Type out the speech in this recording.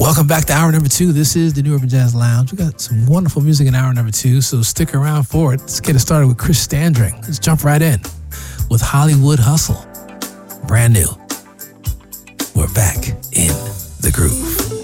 Welcome back to hour number 2. This is the New Urban Jazz Lounge. We got some wonderful music in hour number 2, so stick around for it. Let's get it started with Chris Standring. Let's jump right in with Hollywood Hustle. Brand new. We're back in the groove.